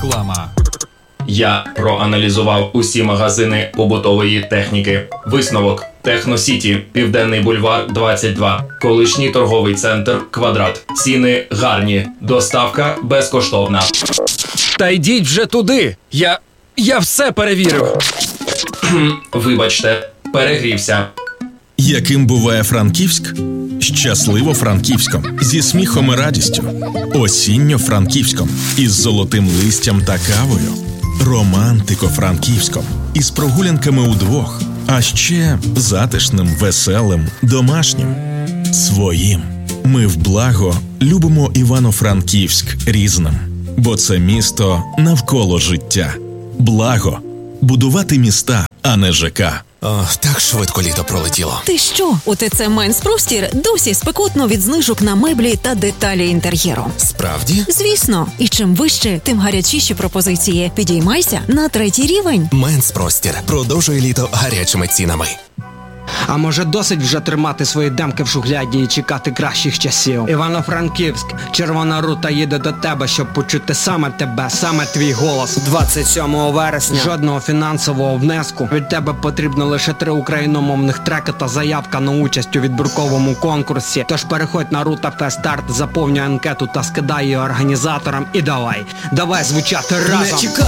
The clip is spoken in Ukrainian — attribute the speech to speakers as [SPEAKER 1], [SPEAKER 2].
[SPEAKER 1] Реклама.
[SPEAKER 2] Я проаналізував усі магазини побутової техніки. Висновок: Техносіті, Південний бульвар, 22. Колишній торговий центр «Квадрат». Ціни гарні. Доставка безкоштовна.
[SPEAKER 1] Та йдіть вже туди. Я все перевірив.
[SPEAKER 2] Вибачте, перегрівся.
[SPEAKER 3] Яким буває Франківськ? Щасливо Франківськом, зі сміхом і радістю. Осінньо Франківськом, із золотим листям та кавою. Романтико Франківськом, із прогулянками удвох. А ще затишним, веселим, домашнім. Своїм. Ми в благо любимо Івано-Франківськ різним. Бо це місто навколо життя. Благо. Будувати міста, а не ЖК.
[SPEAKER 4] Так швидко літо пролетіло.
[SPEAKER 5] Ти що? У ТЦ Менспростір досі спекотно від знижок на меблі та деталі інтер'єру.
[SPEAKER 4] Справді?
[SPEAKER 5] Звісно. І чим вище, тим гарячіші пропозиції. Підіймайся на 3-й рівень.
[SPEAKER 4] Менспростір продовжує літо гарячими цінами.
[SPEAKER 6] А може досить вже тримати свої демки в шухляді і чекати кращих часів? Івано-Франківськ, Червона рута їде до тебе, щоб почути саме тебе, саме твій голос. 27 вересня. Жодного фінансового внеску. Від тебе потрібно лише 3 україномовних треки та заявка на участь у відбірковому конкурсі. Тож переходь на Рута Старт, заповнюй анкету та скидай її організаторам і давай звучати разом.